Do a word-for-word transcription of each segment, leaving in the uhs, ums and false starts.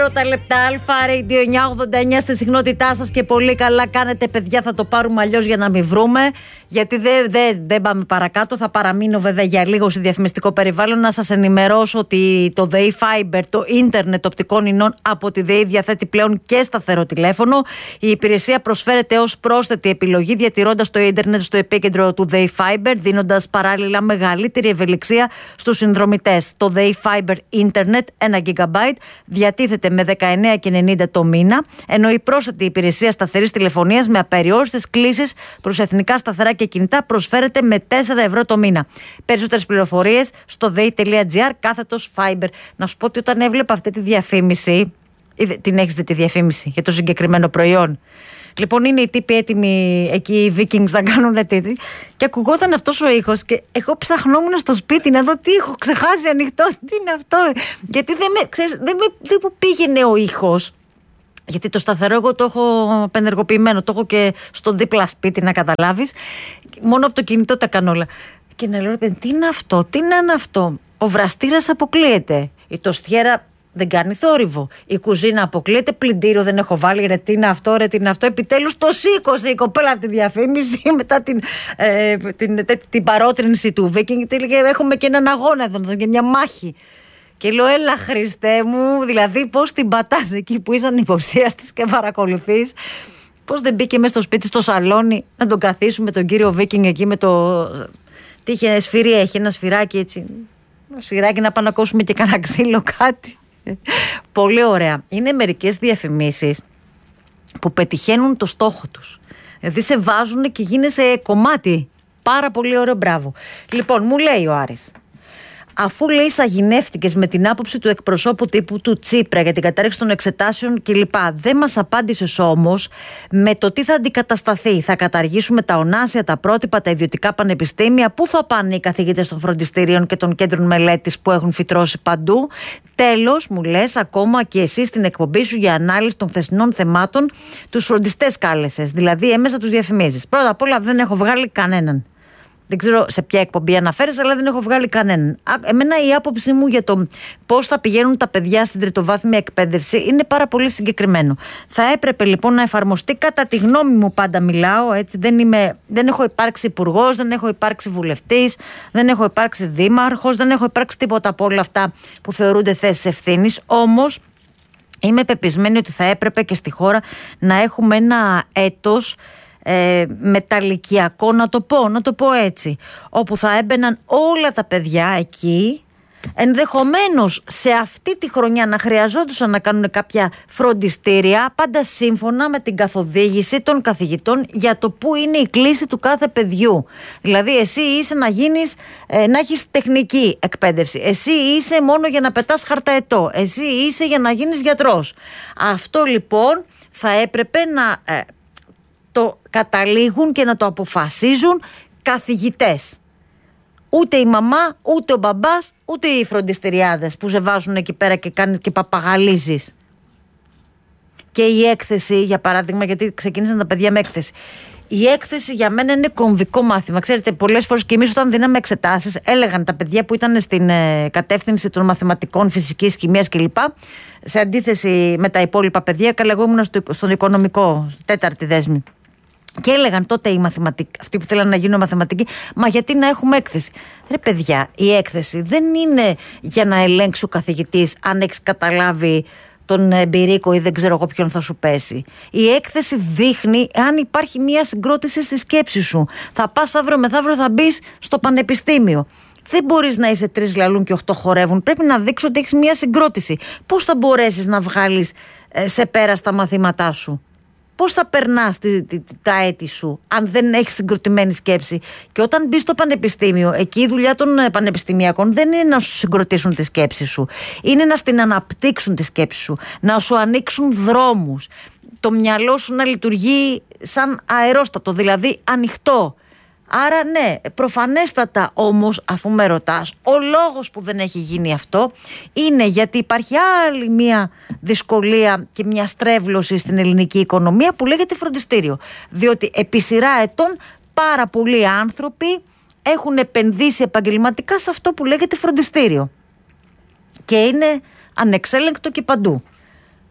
Πρώτα λεπτά Αλφα Radio εννιακόσια ογδόντα εννιά στη συχνότητά σας και πολύ καλά κάνετε, παιδιά. Θα το πάρουμε αλλιώς για να μην βρούμε, γιατί δεν δε, δε πάμε παρακάτω. Θα παραμείνω βέβαια για λίγο σε διαφημιστικό περιβάλλον. Να σας ενημερώσω ότι το ΔΕΗ Fiber, το ίντερνετ οπτικών ινών από τη ΔΕΗ, διαθέτει πλέον και σταθερό τηλέφωνο. Η υπηρεσία προσφέρεται ως πρόσθετη επιλογή, διατηρώντας το ίντερνετ στο επίκεντρο του ΔΕΗ Fiber, δίνοντας παράλληλα μεγαλύτερη ευελιξία στους συνδρομητές. Το ΔΕΗ Fiber Internet ένα γιγαμπάιτ διατίθεται με δεκαεννέα και ενενήντα το μήνα, ενώ η πρόσθετη υπηρεσία σταθερής τηλεφωνίας με απεριόριστες κλήσεις προς εθνικά σταθερά και κινητά προσφέρεται με τέσσερα ευρώ το μήνα. Περισσότερες πληροφορίες στο dei.gr κάθετος Fiber. Να σου πω ότι όταν έβλεπα αυτή τη διαφήμιση, την έχεις δει τη διαφήμιση για το συγκεκριμένο προϊόν? Λοιπόν, είναι οι τύποι έτοιμοι εκεί, οι Vikings, να κάνουν τέτοιο. Και ακουγόταν αυτός ο ήχος. Και εγώ ψαχνόμουν στο σπίτι να δω τι έχω ξεχάσει ανοιχτό. Τι είναι αυτό? Γιατί δεν με, ξέρεις, δεν με, δεν μου πήγαινε ο ήχος. Γιατί το σταθερό εγώ το έχω απενεργοποιημένο. Το έχω και στο δίπλα σπίτι, να καταλάβεις. Μόνο από το κινητό τα κάνω όλα. Και να λέω, τι είναι αυτό, τι είναι αυτό? Ο βραστήρας αποκλείεται. Η τοστιέρα δεν κάνει θόρυβο. Η κουζίνα αποκλείεται. Πλυντήριο δεν έχω βάλει. Ρε τι είναι αυτό, ρε τι είναι αυτό. Επιτέλους το σήκωσε η κοπέλα από τη διαφήμιση μετά την, ε, την, την, την παρότρινση του Viking. Και έλεγε, έχουμε και έναν αγώνα εδώ και μια μάχη. Και λέω, έλα Χριστέ μου, δηλαδή πώς την πατάς εκεί που ήσαν υποψίαστης και παρακολουθείς? Πώς δεν μπήκε μέσα στο σπίτι, στο σαλόνι, να τον καθίσουμε τον κύριο Viking εκεί με το. Τι είχε, σφυρί έχει, ένα σφυράκι έτσι. Ένα σφυράκι να πάμε να κόσουμε και κανένα ξύλο, κάτι. Πολύ ωραία. Είναι μερικές διαφημίσεις που πετυχαίνουν το στόχο τους. Δηλαδή σε βάζουν και γίνεσαι κομμάτι. Πάρα πολύ ωραίο, μπράβο. Λοιπόν, μου λέει ο Άρης, αφού λέει σαγηνεύτηκες με την άποψη του εκπροσώπου τύπου του Τσίπρα για την κατάρριξη των εξετάσεων κλπ. Δεν μας απάντησες όμως με το τι θα αντικατασταθεί. Θα καταργήσουμε τα ονάσια, τα πρότυπα, τα ιδιωτικά πανεπιστήμια? Πού θα πάνε οι καθηγητές των φροντιστηρίων και των κέντρων μελέτης που έχουν φυτρώσει παντού? Τέλος, μου λες, ακόμα και εσύ στην εκπομπή σου για ανάλυση των χθεσινών θεμάτων, τους φροντιστές κάλεσες. Δηλαδή, έμεσα τους διαφημίζεις. Πρώτα απ' όλα, δεν έχω βγάλει κανέναν. Δεν ξέρω σε ποια εκπομπή αναφέρεσαι, αλλά δεν έχω βγάλει κανέναν. Εμένα η άποψή μου για το πώς θα πηγαίνουν τα παιδιά στην τριτοβάθμια εκπαίδευση είναι πάρα πολύ συγκεκριμένο. Θα έπρεπε λοιπόν να εφαρμοστεί, κατά τη γνώμη μου, πάντα μιλάω έτσι. Δεν, είμαι, δεν έχω υπάρξει υπουργός, δεν έχω υπάρξει βουλευτής, δεν έχω υπάρξει δήμαρχος, δεν έχω υπάρξει τίποτα από όλα αυτά που θεωρούνται θέσεις ευθύνης. Όμως είμαι πεπισμένη ότι θα έπρεπε και στη χώρα να έχουμε ένα έτος Ε, μεταλλικιακό, να το πω, να το πω έτσι, όπου θα έμπαιναν όλα τα παιδιά εκεί, ενδεχομένως σε αυτή τη χρονιά να χρειαζόντουσαν να κάνουν κάποια φροντιστήρια, πάντα σύμφωνα με την καθοδήγηση των καθηγητών για το που είναι η κλίση του κάθε παιδιού. Δηλαδή εσύ είσαι να γίνεις, ε, να έχεις τεχνική εκπαίδευση, εσύ είσαι μόνο για να πετάς χαρταετό, εσύ είσαι για να γίνεις γιατρός. Αυτό λοιπόν θα έπρεπε να ε, το καταλήγουν και να το αποφασίζουν καθηγητές. Ούτε η μαμά, ούτε ο μπαμπάς, ούτε οι φροντιστηριάδες που σε βάζουν εκεί πέρα και κάνεις και παπαγαλίζεις. Και η έκθεση, για παράδειγμα, γιατί ξεκίνησαν τα παιδιά με έκθεση. Η έκθεση για μένα είναι κομβικό μάθημα. Ξέρετε, πολλές φορές και εμείς όταν δίναμε εξετάσεις, έλεγαν τα παιδιά που ήταν στην ε, κατεύθυνση των μαθηματικών, φυσικής, χημίας κλπ. Σε αντίθεση με τα υπόλοιπα παιδιά, καλά, εγώ ήμουν στο, στον οικονομικό, στη τέταρτη δέσμη. Και έλεγαν τότε οι μαθηματικοί, αυτοί που θέλαν να γίνουν μαθηματικοί, μα γιατί να έχουμε έκθεση? Ρε παιδιά, η έκθεση δεν είναι για να ελέγξει ο καθηγητής αν έχεις καταλάβει τον εμπειρίκο ή δεν ξέρω εγώ ποιον θα σου πέσει. Η έκθεση δείχνει αν υπάρχει μια συγκρότηση στη σκέψη σου. Θα πας αύριο μεθαύριο, θα μπεις στο πανεπιστήμιο. Δεν μπορείς να είσαι τρεις λαλούν και οχτώ χορεύουν. Πρέπει να δείξεις ότι έχεις μια συγκρότηση. Πώς θα μπορέσεις να βγάλεις ε, σε πέρα στα μαθήματά σου? Πώς θα περνάς τη, τη, τη, τα έτη σου αν δεν έχεις συγκροτημένη σκέψη? Και όταν μπεις στο πανεπιστήμιο, εκεί η δουλειά των πανεπιστημιακών δεν είναι να σου συγκροτήσουν τη σκέψη σου. Είναι να στην αναπτύξουν τη σκέψη σου, να σου ανοίξουν δρόμους. Το μυαλό σου να λειτουργεί σαν αερόστατο, δηλαδή ανοιχτό. Άρα ναι, προφανέστατα όμως, αφού με ρωτάς, ο λόγος που δεν έχει γίνει αυτό είναι γιατί υπάρχει άλλη μια δυσκολία και μια στρέβλωση στην ελληνική οικονομία που λέγεται φροντιστήριο. Διότι επί σειρά ετών πάρα πολλοί άνθρωποι έχουν επενδύσει επαγγελματικά σε αυτό που λέγεται φροντιστήριο και είναι ανεξέλεγκτο και παντού.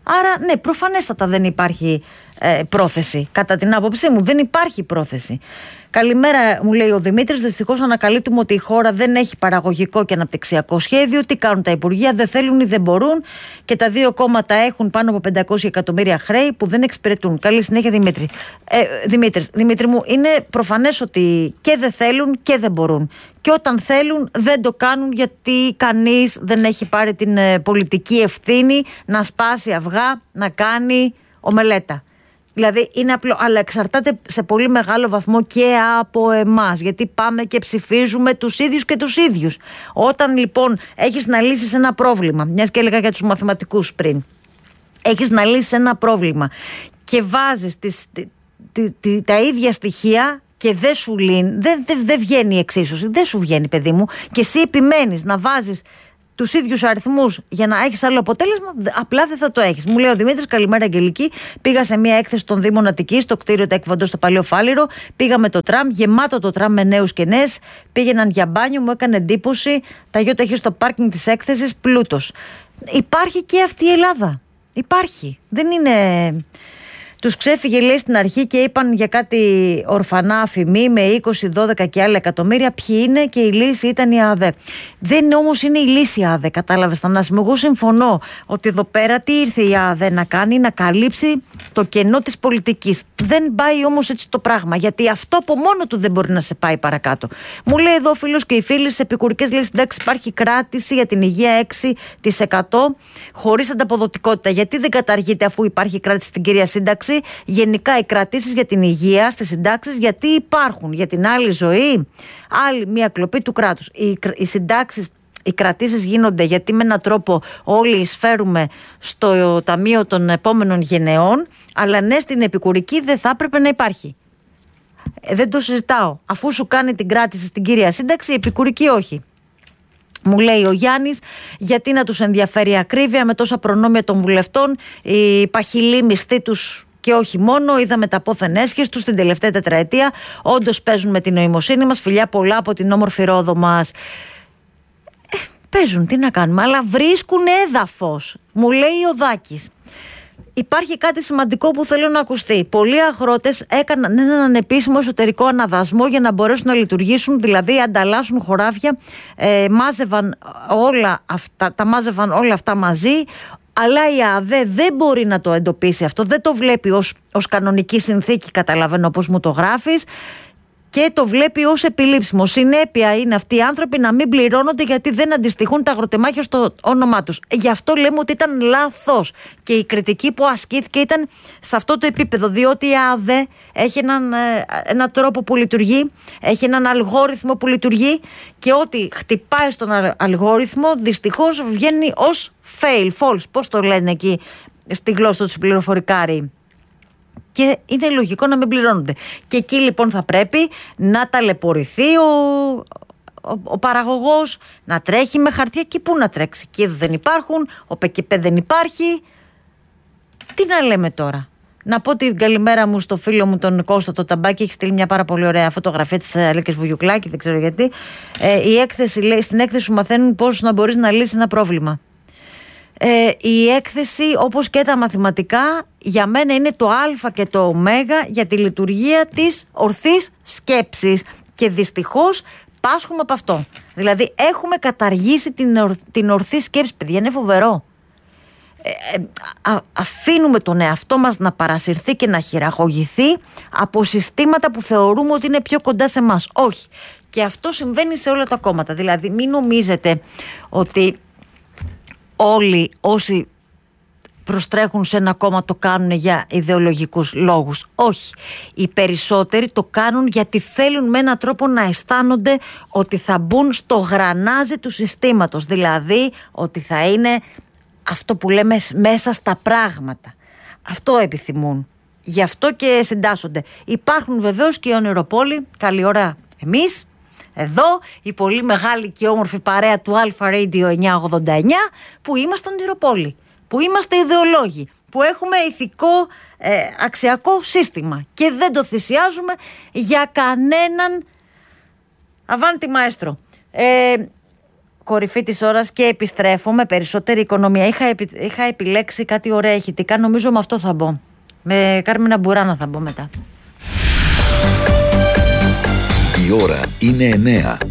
Άρα ναι, προφανέστατα δεν υπάρχει ε, πρόθεση. Κατά την άποψή μου δεν υπάρχει πρόθεση. Καλημέρα, μου λέει ο Δημήτρης. Δυστυχώς ανακαλύπτουμε ότι η χώρα δεν έχει παραγωγικό και αναπτυξιακό σχέδιο. Τι κάνουν τα υπουργεία? Δεν θέλουν ή δεν μπορούν. Και τα δύο κόμματα έχουν πάνω από πεντακόσια εκατομμύρια χρέη που δεν εξυπηρετούν. Καλή συνέχεια, Δημήτρη. Ε, Δημήτρης, Δημήτρη μου, είναι προφανές ότι και δεν θέλουν και δεν μπορούν. Και όταν θέλουν δεν το κάνουν, γιατί κανείς δεν έχει πάρει την ε, πολιτική ευθύνη να σπάσει αυγά, να κάνει ομελέτα. Δηλαδή είναι απλό, αλλά εξαρτάται σε πολύ μεγάλο βαθμό και από εμάς, γιατί πάμε και ψηφίζουμε τους ίδιους και τους ίδιους. Όταν λοιπόν έχεις να λύσεις ένα πρόβλημα, μιας και έλεγα για τους μαθηματικούς πριν, έχεις να λύσεις ένα πρόβλημα και βάζεις τις, τη, τη, τη, τα ίδια στοιχεία και δεν σου λύνει, δεν, δεν, δεν βγαίνει η εξίσωση, δεν σου βγαίνει, παιδί μου, και εσύ επιμένεις να βάζεις τους ίδιους αριθμούς για να έχεις άλλο αποτέλεσμα, απλά δεν θα το έχεις. Μου λέει ο Δημήτρης, καλημέρα Αγγελική. Πήγα σε μια έκθεση των Δήμων Αττικής, στο κτίριο Τέκβαντο στο Παλαιό Φάληρο. Πήγα με το τραμ, γεμάτο το τραμ με νέους και νέες. Πήγαιναν για μπάνιο, μου έκανε εντύπωση. Τα ΙΟΤΑΧΗ στο πάρκινγκ της έκθεσης, πλούτος. Υπάρχει και αυτή η Ελλάδα. Υπάρχει. Δεν είναι. Τους ξέφυγε, λέει, στην αρχή και είπαν για κάτι ορφανά αφημί με είκοσι, δώδεκα και άλλα εκατομμύρια. Ποιοι είναι? Και η λύση ήταν η ΑΔΕ. Δεν όμως είναι η λύση η ΑΔΕ, κατάλαβες, Θανάση μου? Εγώ συμφωνώ ότι εδώ πέρα τι ήρθε η ΑΔΕ να κάνει? Να καλύψει το κενό της πολιτικής. Δεν πάει όμως έτσι το πράγμα, γιατί αυτό από μόνο του δεν μπορεί να σε πάει παρακάτω. Μου λέει εδώ ο φίλος και οι φίλοι, σε επικουρικές λύσεις, εντάξει, υπάρχει κράτηση για την υγεία έξι τοις εκατό χωρίς ανταποδοτικότητα. Γιατί δεν καταργείται αφού υπάρχει κράτηση στην κυρία σύνταξη? Γενικά οι κρατήσεις για την υγεία στις συντάξεις, γιατί υπάρχουν? Για την άλλη ζωή, άλλη μια κλοπή του κράτους. Οι, οι συντάξεις, οι κρατήσεις γίνονται γιατί με έναν τρόπο όλοι εισφέρουμε στο ταμείο των επόμενων γενεών, αλλά ναι, στην επικουρική δεν θα έπρεπε να υπάρχει. Ε, δεν το συζητάω. Αφού σου κάνει την κράτηση στην κύρια σύνταξη, η επικουρική όχι. Μου λέει ο Γιάννης, γιατί να τους ενδιαφέρει η ακρίβεια με τόσα προνόμια των βουλευτών, η παχυλή μισθή τους. Και όχι μόνο, είδαμε τα πόθεν έσχες τους την τελευταία τετραετία. Όντως παίζουν με την νοημοσύνη μας. Φιλιά πολλά από την όμορφη Ρόδο μας. Ε, παίζουν, τι να κάνουμε, αλλά βρίσκουν έδαφος. Μου λέει ο Δάκης. Υπάρχει κάτι σημαντικό που θέλω να ακουστεί. Πολλοί αγρότες έκαναν έναν ανεπίσημο εσωτερικό αναδασμό για να μπορέσουν να λειτουργήσουν, δηλαδή ανταλλάσσουν χωράφια, ε, μάζευαν όλα αυτά, τα μάζευαν όλα αυτά μαζί. Αλλά η ΑΔΕ δεν μπορεί να το εντοπίσει αυτό, δεν το βλέπει ως, ως κανονική συνθήκη, καταλαβαίνω όπως μου το γράφεις, και το βλέπει ως επιλήψιμο. Συνέπεια είναι αυτοί οι άνθρωποι να μην πληρώνονται γιατί δεν αντιστοιχούν τα αγροτεμάχια στο όνομά τους. Γι' αυτό λέμε ότι ήταν λάθος και η κριτική που ασκήθηκε ήταν σε αυτό το επίπεδο, διότι η ΑΔΕ έχει έναν, έναν τρόπο που λειτουργεί, έχει έναν αλγόριθμο που λειτουργεί και ό,τι χτυπάει στον αλγόριθμο δυστυχώς βγαίνει ως fail, false, πώς το λένε εκεί στη γλώσσα του πληροφορικάρι. Και είναι λογικό να μην πληρώνονται. Και εκεί λοιπόν θα πρέπει να ταλαιπωρηθεί ο, ο, ο παραγωγός, να τρέχει με χαρτιά. Και πού να τρέξει? Και δεν υπάρχουν, ο ΠΚΠ δεν υπάρχει. Τι να λέμε τώρα? Να πω την καλημέρα μου στο φίλο μου τον Κώστα το Ταμπάκι. Έχει στείλει μια πάρα πολύ ωραία φωτογραφία της Αλέκης Βουγιουκλάκη, δεν ξέρω γιατί. Ε, η έκθεση, λέει, στην έκθεση σου μαθαίνουν πώς να μπορείς να λύσεις ένα πρόβλημα. Ε, η έκθεση, όπως και τα μαθηματικά, για μένα είναι το α και το ω για τη λειτουργία της ορθής σκέψης, και δυστυχώς πάσχουμε από αυτό. Δηλαδή έχουμε καταργήσει την, ορ, την ορθή σκέψη, παιδιά, είναι φοβερό. Ε, ε, α, αφήνουμε τον εαυτό μας να παρασυρθεί και να χειραγωγηθεί από συστήματα που θεωρούμε ότι είναι πιο κοντά σε εμάς. Όχι. Και αυτό συμβαίνει σε όλα τα κόμματα. Δηλαδή μην νομίζετε ότι όλοι όσοι προστρέχουν σε ένα κόμμα το κάνουν για ιδεολογικούς λόγους. Όχι. Οι περισσότεροι το κάνουν γιατί θέλουν με έναν τρόπο να αισθάνονται ότι θα μπουν στο γρανάζι του συστήματος. Δηλαδή ότι θα είναι αυτό που λέμε μέσα στα πράγματα. Αυτό επιθυμούν. Γι' αυτό και συντάσσονται. Υπάρχουν βεβαίως και οι ονειροπόλοι. Καλή ώρα εμείς. Εδώ η πολύ μεγάλη και όμορφη παρέα του Alpha Radio εννιακόσια ογδόντα εννιά, που είμαστε ονειροπόλοι, που είμαστε ιδεολόγοι, που έχουμε ηθικό ε, αξιακό σύστημα και δεν το θυσιάζουμε για κανέναν. Αβάντι μαέστρο. Ε, κορυφή της ώρας και επιστρέφω με περισσότερη οικονομία. Είχα, επι, είχα επιλέξει κάτι ωραία ηχητικά, νομίζω με αυτό θα μπω. Με Κάρμινα Μπουράνα θα μπω μετά. Η ώρα είναι εννέα.